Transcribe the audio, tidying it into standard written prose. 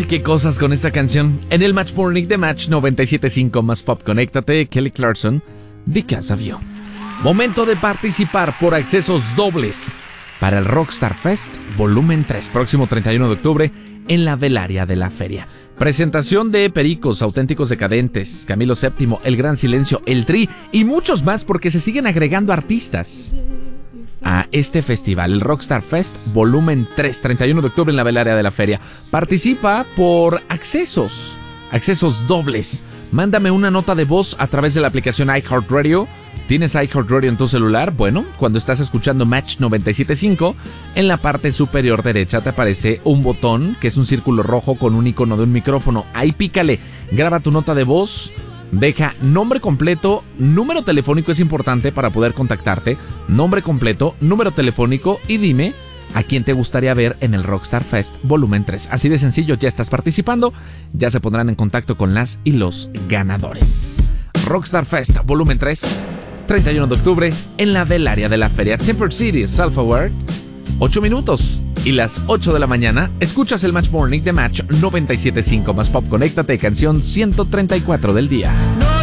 qué cosas con esta canción. En el Match Morning de Match 97.5 más Pop, conéctate, Kelly Clarkson, Because of You. Momento de participar por accesos dobles para el Rockstar Fest Volumen 3, próximo 31 de octubre en la Velaria de la Feria. Presentación de Pericos, Auténticos Decadentes, Camilo VII, El Gran Silencio, El Tri y muchos más, porque se siguen agregando artistas a este festival, el Rockstar Fest Volumen 3, 31 de octubre en la Velaria de la Feria. Participa por accesos dobles. Mándame una nota de voz a través de la aplicación iHeartRadio. ¿Tienes iHeartRadio en tu celular? Bueno, cuando estás escuchando Match 97.5, en la parte superior derecha te aparece un botón que es un círculo rojo con un icono de un micrófono. Ahí pícale, graba tu nota de voz, deja nombre completo, número telefónico es importante para poder contactarte, nombre completo, número telefónico y dime a quién te gustaría ver en el Rockstar Fest Volumen 3. Así de sencillo, ya estás participando, ya se pondrán en contacto con las y los ganadores. Rockstar Fest Volumen 3, 31 de octubre en la Velaria de la Feria. Temper City, Self-Aware, 8 minutos y las 8 de la mañana. Escuchas el Match Morning de Match 97.5 más Pop. Conéctate, canción 134 del día.